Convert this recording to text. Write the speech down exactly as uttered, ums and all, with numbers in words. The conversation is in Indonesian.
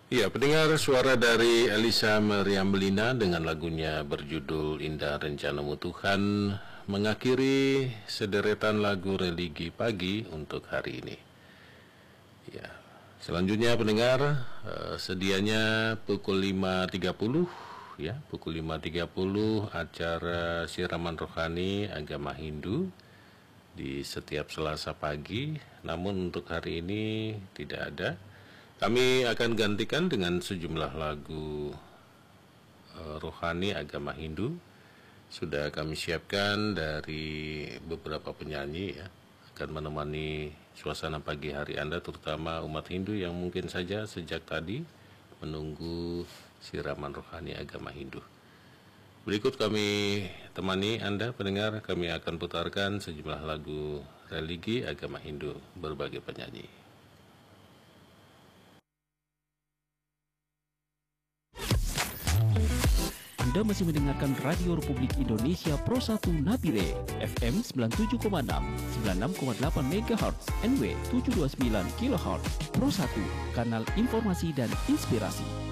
Ya, pendengar, suara dari Elisa Meriam Belina dengan lagunya berjudul Indah Rencanamu Tuhan mengakhiri sederetan lagu religi pagi untuk hari ini. Ya, selanjutnya pendengar, eh, sedianya pukul lima tiga puluh ya, pukul lima tiga puluh acara siraman rohani agama Hindu di setiap Selasa pagi. Namun untuk hari ini tidak ada. Kami akan gantikan dengan sejumlah lagu uh, rohani agama Hindu. Sudah kami siapkan dari beberapa penyanyi ya, akan menemani suasana pagi hari Anda, terutama umat Hindu yang mungkin saja sejak tadi menunggu siraman rohani agama Hindu. Berikut kami temani Anda pendengar, kami akan putarkan sejumlah lagu religi agama Hindu berbagai penyanyi. Anda masih mendengarkan Radio Republik Indonesia Pro satu Nabire, F M sembilan puluh tujuh koma enam, sembilan puluh enam koma delapan megahertz, N W tujuh ratus dua puluh sembilan kilohertz. Pro satu, kanal informasi dan inspirasi.